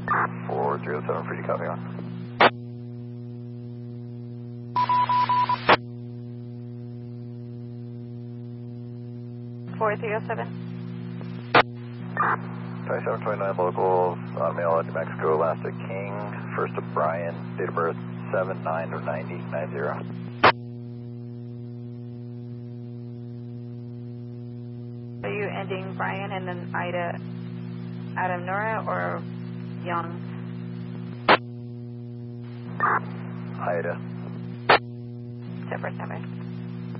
407, free to copy on. (407) 2729 locals, mail at New Mexico, last at King, first to Brian, date of birth 7/9 or 9090. Are you ending Brian and then Ida, Adam Nora, or Young? Ida. Separate.